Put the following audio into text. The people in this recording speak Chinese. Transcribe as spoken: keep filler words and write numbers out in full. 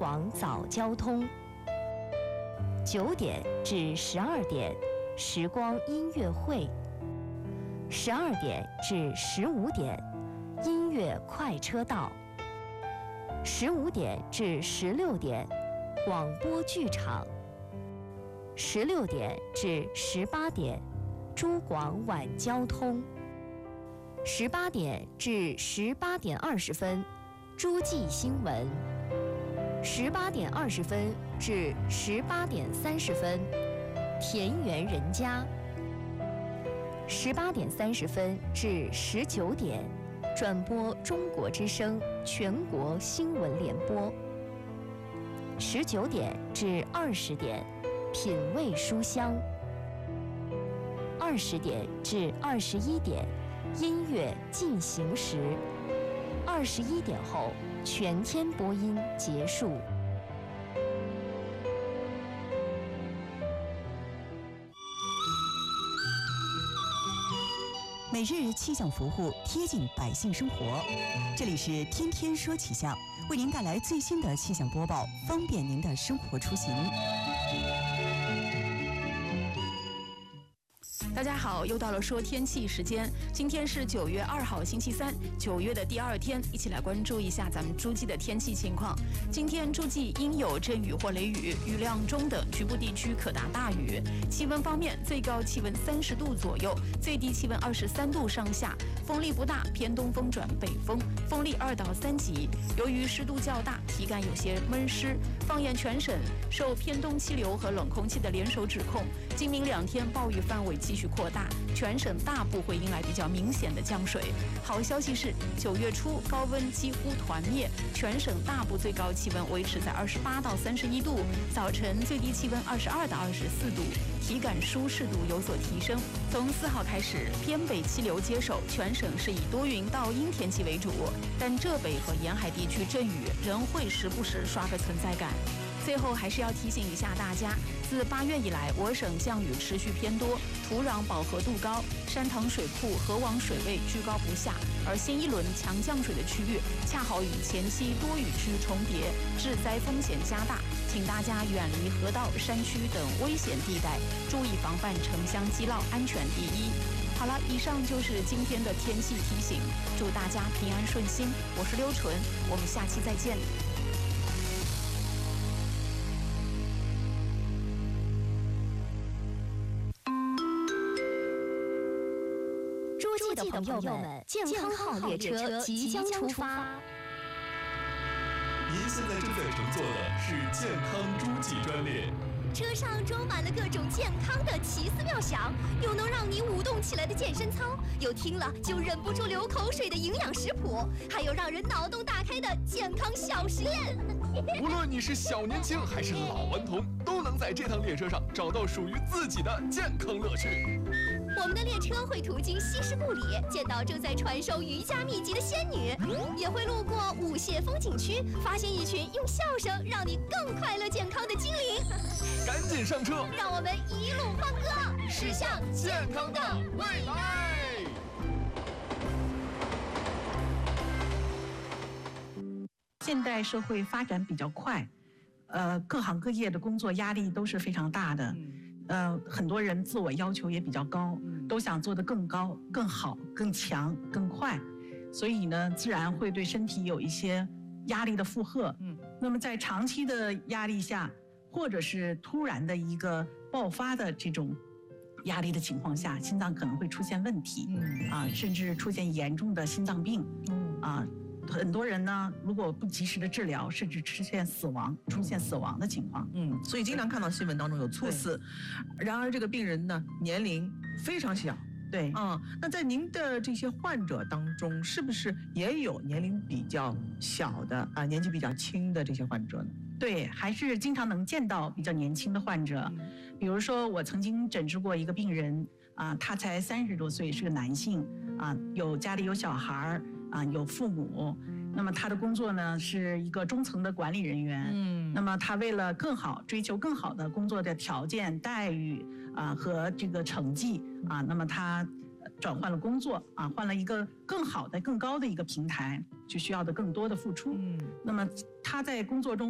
广早交通。九点至十二点，时光音乐会。十二点至十五点，音乐快车道。十五点至十六点，广播剧场。十六点至十八点，珠广晚交通。十八点至十八点二十分，诸暨新闻。十八点二十分至十八点三十分，田园人家。十八点三十分至十九点，转播中国之声全国新闻联播。十九点至二十点，品味书香。二十点至二十一点，音乐进行时。二十一点后，全天播音结束。 每日气象服务，贴近百姓生活。这里是天天说气象，为您带来最新的气象播报，方便您的生活出行。 大家好，又到了说天气时间。今天是九月二号，星期三，九月的第二天，一起来关注一下咱们诸暨的天气情况。今天诸暨应有阵雨或雷雨，雨量中等，局部地区可达大雨。气温方面，最高气温三十度左右，最低气温二十三度上下，风力不大，偏东风转北风，风力二到三级。由于湿度较大，体感有些闷湿。放眼全省，受偏东气流和冷空气的联手指控，今明两天暴雨范围继续扩大，全省大部会迎来比较明显的降水。好消息是，九月初高温几乎团灭，全省大部最高气温维持在二十八到三十一度，早晨最低气温二十二到二十四度，体感舒适度有所提升。从四号开始，偏北气流接手，全省是以多云到阴天气为主，但浙北和沿海地区阵雨仍会时不时刷个存在感。最后还是要提醒一下大家，自八月以来，我省降雨持续偏多，土壤饱和度高，山塘水库、河网水位居高不下，而新一轮强降水的区域恰好与前期多雨区重叠，致灾风险加大，请大家远离河道、山区等危险地带，注意防范城乡积涝，安全第一。好了，以上就是今天的天气提醒，祝大家平安顺心。我是刘纯，我们下期再见。 诸暨的朋友们，健康号列车即将出发。 您现在正在乘坐的是健康诸暨专列。 车上装满了各种健康的奇思妙想，有能让你舞动起来的健身操，有听了就忍不住流口水的营养食谱，还有让人脑洞大开的健康小实验。 无论你是小年轻还是老顽童，都能在这趟列车上找到属于自己的健康乐趣。 我们的列车会途经西市故里，见到正在传授瑜伽秘籍的仙女，也会路过舞榭风景区，发现一群用笑声让你更快乐健康的精灵。 赶紧上车， 让我们一路欢歌，驶向健康的未来。 现代社会发展比较快，呃，各行各业的工作压力都是非常大的。呃，很多人自我要求也比较高，都想做得更高、更好、更强、更快，所以呢，自然会对身体有一些压力的负荷。嗯，那么在长期的压力下，或者是突然的一个爆发的这种压力的情况下，心脏可能会出现问题，嗯啊，甚至出现严重的心脏病，嗯啊。很多人呢，如果不及时的治疗，甚至出现死亡，出现死亡的情况。 嗯，所以经常看到新闻当中有猝死，然而这个病人呢，年龄非常小。 对， 啊、嗯，那在您的这些患者当中，是不是也有年龄比较小的啊，年纪比较轻的这些患者呢？ 对，还是经常能见到比较年轻的患者。嗯、比如说，我曾经诊治过一个病人啊，他才三十多岁，是个男性啊，有家里有小孩啊，有父母。那么他的工作呢，是一个中层的管理人员。嗯，那么他为了更好追求更好的工作的条件、待遇啊和这个成绩啊，那么他转换了工作啊，换了一个更好的、更高的一个平台，就需要的更多的付出。嗯，那么他在工作中